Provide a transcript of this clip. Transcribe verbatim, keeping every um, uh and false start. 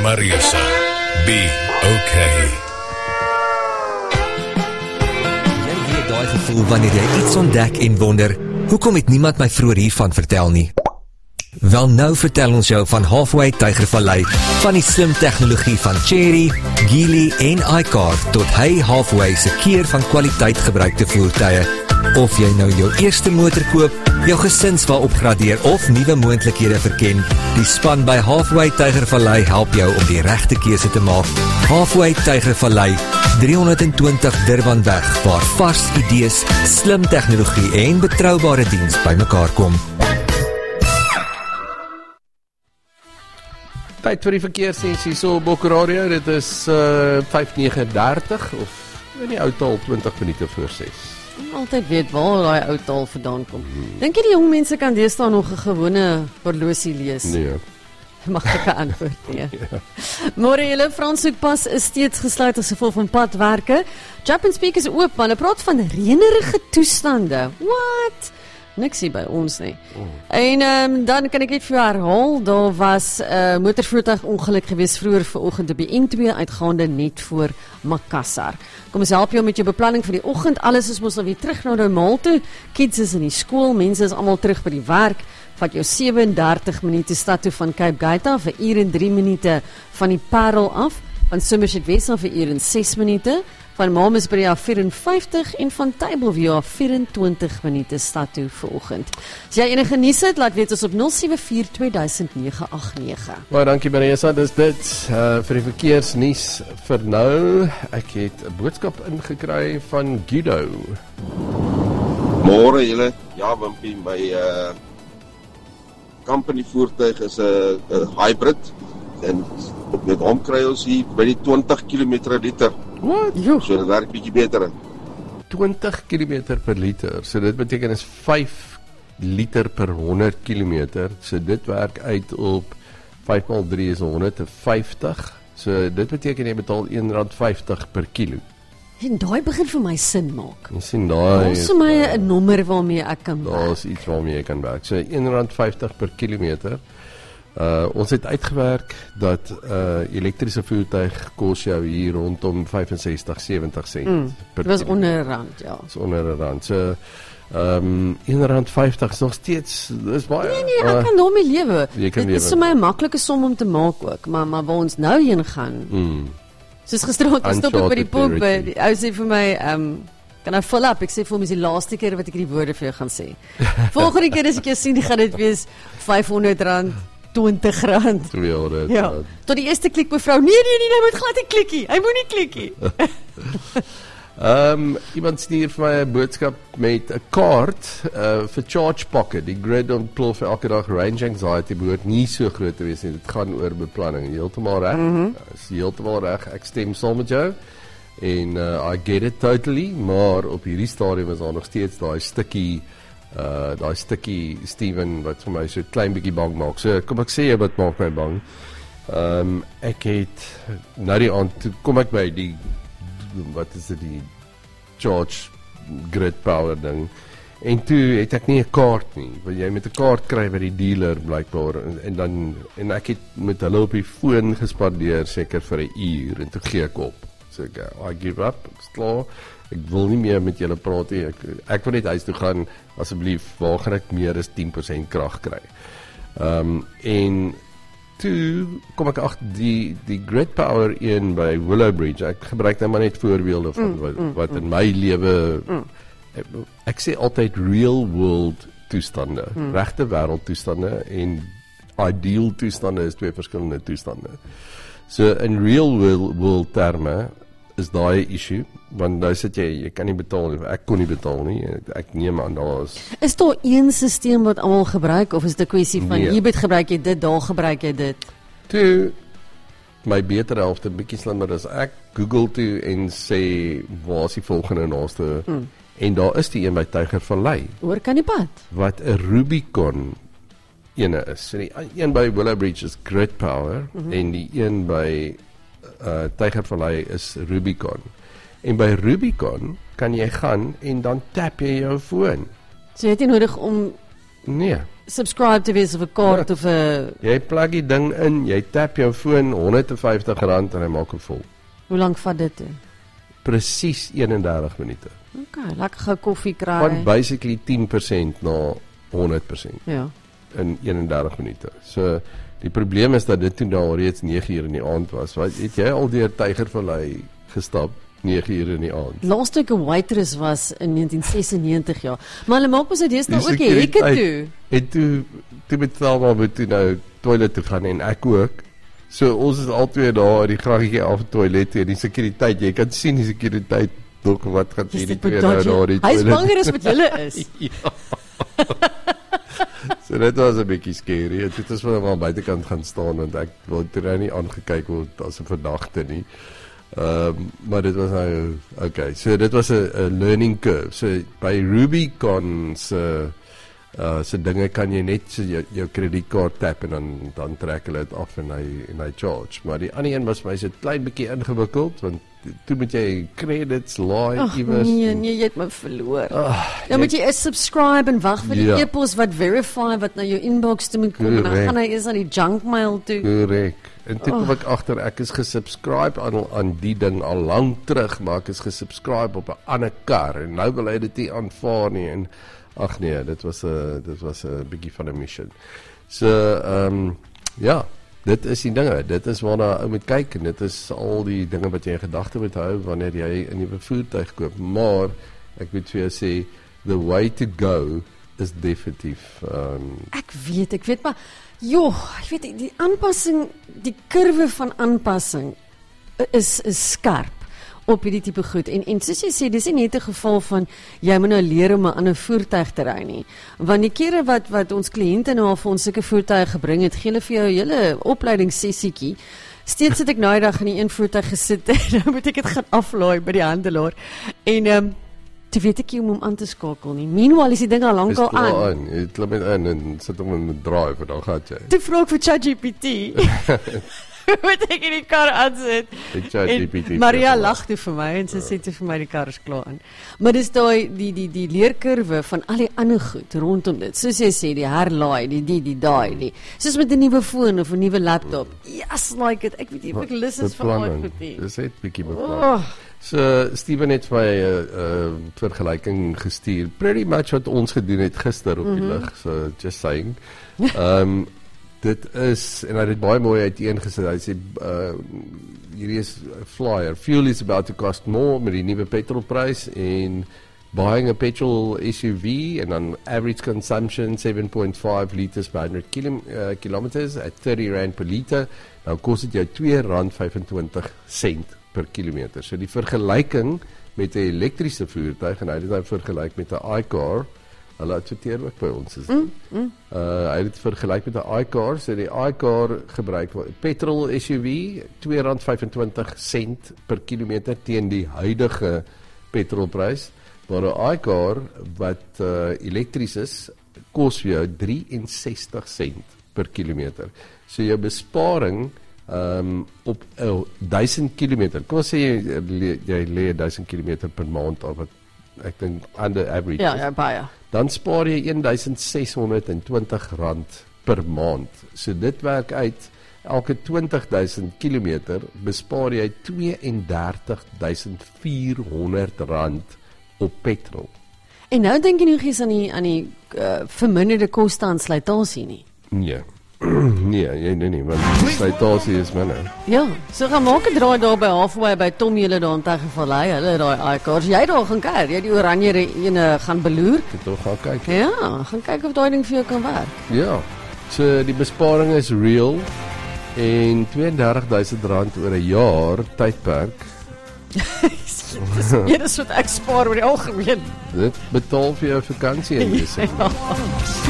Marisa, be okay. Jy weet daai gevoel wanneer jy iets ontdek en wonder, hoekom het niemand my vroeër hiervan vertel nie? Wel nou vertel ons jou van Halfway Tygervallei, van die slim tegnologie van Chery, Geely en iCar tot hy Halfway se keer van kwaliteit gebruikte voertuie. Of jy nou jou eerste motor koop, jou gesinswa opgradeer of nuwe moontlikhede verken, die span by Halfway Tygervallei help jou om die regte keuse te maak. Halfway Tygervallei, driehonderdtwintig Durbanweg, waar vars idees, slim tegnologie en betroubare diens bymekaar kom. Tyd vir die verkeerssensie so op Bok Radio, dit is uh, vyf negentig of in die ou taal twintig minute voor ses. Altyd weet waar daai ou taal vandaan kom. Hmm. Dink jy die jong mense kan deesdae nog 'n gewone horlosie lees? Nee. Maklike antwoord, nee. Ja. Môre julle Franshoekpas is steeds gesluit as gevolg van padwerke. Japan Speak is oop, maar hulle praat van reënerige toestande. What? Niks hier by ons nie. Oh. En um, dan kan ek net vir jou herhaal, daar was 'n uh, motorvoertuig ongeluk gewees vroeër vanoggend op die N twee uitgaande net voor Makassar. Kom ons help jou met jou beplanning vir die oggend. Alles is mos nou weer terug na normaal toe. Kids is in die skool, mense is almal terug by die werk. Vat jou sewe en dertig minute stad toe van Cape Gate af, 'n uur en drie minute van die Parel af, van Somerset West af 'n uur en ses minute. Van Malmesbury af vyf en vyftig en van Tableview af vyf en twintig minute stad toe vanoggend. As jy enige nuus het, laat weet ons op nul sewe vier twee nege agt nege. Baie dankie Marisa, dis dit uh, vir die verkeersnuus vir nou. Ek het 'n boodskap ingekry van Guido. Môre julle, ja Wimpie, my uh, company voertuig is 'n uh, uh, hybrid en met hom kry ons hier by die twintig kilometer per liter. Wat? So dit werk bietjie beter. twintig kilometer per liter. So dit beteken is vyf liter per honderd kilometer. So dit werk uit op vyf maal drie is honderd vyftig. So dit beteken jy betaal een rand vyftig per kilo. En daai begin vir my sin maak. Jy sien daai. Ons het my 'n nommer waarmee ek kan werk. Daar's iets waarmee jy kan werk. So een rand vyftig per kilometer. Uh, ons het uitgewerk dat uh, elektriese voertuig kos jou hier rondom vyfensestig, sewentig sent mm, per Dit was kilo. onder 'n rand, ja. Dit is onder 'n rand. So um, een rand vyftig is nog steeds, dis baie. Nee nee, ek uh, kan daarmee lewe. Jy kan Dit lewe. is vir my 'n maklike som om te maak ook, maar maar waar ons nou heen gaan. Mm. Soos gisteraand stop ek by die pomp, territory. die ou sê vir my, ehm um, kan I fill up? Ek sê vir hom is die laaste keer wat ek die woorde vir jou gaan sê. Volgende keer as ek jou sien, gaan dit wees vyfhonderd rand. twintig rand. tweehonderd Ja. rand. Tot die eerste klik mevrou. Nee nee nee, hy moet glad nie klikkie. Hy moet nie klikkie. Um, iemand stuur vir my 'n boodskap met 'n kaart uh, vir Charge Pocket. Die grid ontplof vir elke dag. Range anxiety behoort nie so groot te wees nie. Dit gaan oor beplanning. Heeltemal reg. Mm -hmm. Is heeltemal reg. Ek stem saam met jou. En uh, I get it totally, maar op hierdie stadium is daar nog steeds daai stukkie uh daai stukkie Steven wat vir my so klein bietjie bang maak. So kom ek sê jy wat maak my bang. Ehm um, ek het nou die aand kom ek by die wat is dit die Charge Grid Power ding. En toe het ek nie 'n kaart nie. Want jy met 'n kaart kry by die dealer blykbaar en, en dan en ek het met hulle op die foon gespandeer seker vir 'n uur en toe gee ek op. So ek I give up. Ek's klaar. Ek wil nie meer met julle praat nie. Ek ek wil net huis toe gaan asseblief. Waar gaan ek meer as tien persent krag kry? Ehm um, en toe kom ek agter die die Grid Power een by Willow Bridge. Ek gebruik nou maar net voorbeelde van mm, wat, mm, wat mm. in my lewe mm. ek, ek sê altyd real world toestande, mm. regte wêreld toestande en ideal toestande is twee verskillende toestande. So in real world, world terme is daai issue, want nou sit jy, jy kan nie betaal nie, ek kon nie betaal nie, ek neem aan daar is. Is daar een stelsel wat almal gebruik of is dit 'n kwessie van Nee. hier gebruik jy dit, daar gebruik jy dit? Toe my beter helfte bietjie slimmer as ek Google toe en sê waar is die volgende naaste hmm. en daar is die een by Tygervallei Oor kan die pad. wat 'n Rubicon ene is. So die een by Willow Bridge is Grid Power mm-hmm. en die een by uh, Tygervallei is Rubicon. En by Rubicon kan jy gaan en dan tap jy jou foon. So jy het nie nodig om Nee. subscribe te wees of 'n kaart Ja. of 'n Jy plug die ding in, jy tap jou foon honderd en vyftig rand en hy maak hom vol. hoe lank vat dit toe? Presies eenendertig minute. Okay, lekker gou koffie kry. Van basically ten persent na honderd persent Ja. in eenendertig minute. So die probleem is dat dit toe nou reeds nege uur in die aand was. Wat het jy al deur Tygervallei gestap nege uur in die aand? Laaste ek 'n waitress was in negentien sesennegentig ja. Maar hulle maak mos dit nou Die ook die hekke sekuriteit- toe. En toe toe met Thelma moet toe nou toilet toe gaan en ek ook. So ons is albei daar in die graggetjie af toilet en die sekuriteit, jy kan sien die sekuriteit dok wat gaan Dis sien die dit twee nou bedodge. daar die Hy is toilet. banger as wat julle is. So dit was 'n bietjie scary. Dit het ons wel aan buitekant gaan staan want ek wou toe nou nie aangekyk word as 'n verdagte nie. Ehm um, maar dit was nou okay. So dit was 'n 'n learning curve. So by Rubicon se uh se dinge kan jy net so jou, jou kredietkaart tap en dan dan trek hulle dit af en hy en hy charge. Maar die ander een was vir my so 'n klein bietjie ingewikkeld want toe moet jy credits laai Ag iewers. nee, nee, jy het my verloor. Ag, Dan moet jy eers subscribe en wag vir die Ja. e-pos wat verify wat na jou inbox toe moet kom en dan Correct. gaan hy eers aan die junk mail toe. Korrek. En toe kom ek agter ek is gesubscribe aan aan die ding al lank terug, maar ek is gesubscribe op 'n ander kar en nou wil hy dit nie aanvaar nie en ag nee, dit was 'n dit was 'n bietjie van 'n mission. So ehm um, ja, dit is die dinge. Dit is waarna ou moet kyk en dit is al die dinge wat jy in gedagte moet hou wanneer jy 'n nuwe voertuig koop. Maar ek moet vir jou sê the way to go is definitief ehm um, Ek weet, ek weet maar joh, ek weet die aanpassing, die kurwe van aanpassing is is skerp op hierdie tipe goed. En en soos jy sê, dis nie net 'n geval van jy moet nou leer om 'n ander voertuig te ry nie. Want die kere wat wat ons kliënte nou al vir ons sulke voertuie gebring het, gee hulle vir jou 'n hele opleidingssessietjie. Steeds het ek nou dag in die een voertuig gesit en nou moet ek dit gaan aflaai by die handelaar. En ehm um, toe weet ek nie om hom aan te skakel nie. Meanwhile is die ding al lank is al klaar aan. aan. Jy klim net in en sit hom in 'n drive en dan gaan jy. Toe vra ek vir ChatGPT. Moet ek in die kar aansit? Die ChatGPT En Maria vir lag toe vir my en sy sê toe vir my die kar is klaar aan. Maar dis daai die die die leerkurwe van al die ander goed rondom dit. Soos jy sê, die herlaai, die die die daai, die. Soos met 'n nuwe foon of 'n nuwe laptop. Yes, like it. Ek weet nie of ek lus is vir al beplanning. goed nie. Dis net bietjie beplan. Oh, So Steven het vir my 'n uh, uh, vergelyking gestuur. Pretty much wat ons gedoen het gister op die lig. So just saying. Ehm um, dit is en hy het dit baie mooi uiteengesit. Hy sê uh, hierdie is 'n flyer. Fuel is about to cost more met die nuwe petrolprys en buying a petrol S U V and on average consumption seven point five liters per one hundred kilo, uh, kilometers at thirty rand per liter. Nou kos dit jou two rand vyfentwintig sent per kilometer. So die vergelyking met 'n elektriese voertuig en hy het dit nou vergelyk met 'n iCar. Hulle adverteer ook by ons is. Mm, mm. Uh hy het dit vergelyk met 'n iCar. So die iCar gebruik petrol S U V two rand vyfentwintig sent per kilometer teen die huidige petrolprys. Maar 'n iCar wat uh elektries is, kos vir jou drieënsestig sent per kilometer. So jou besparing um op uh, duisend kilometer. Kom ons sê jy le- jy lê duisend kilometer per maand of wat ek dink under average. ja, is. ja, baie. Dan spaar jy sixteen twenty rand per maand. So dit werk uit elke twintig duisend kilometer bespaar jy thirty-two thousand four hundred rand op petrol. En nou dink jy nog eens aan die aan die uh, verminderde koste aan slytasie nie. Nee. nee, nee, nee, nee, want slytasie is minder. Ja, so gaan maak 'n draai daar by Halfway by Tom julle daar in Tygervallei. Hulle daai iCars. Jy daar gaan kyk, jy die oranje ene gaan beloer. Ek het tog gaan kyk. Ja, gaan kyk of daai ding vir jou kan werk. Ja. So die besparing is real en thirty-two thousand rand oor 'n jaar tydperk. Dis een soort ek spaar oor die algemeen. Dit betaal vir jou vakansie in Desember.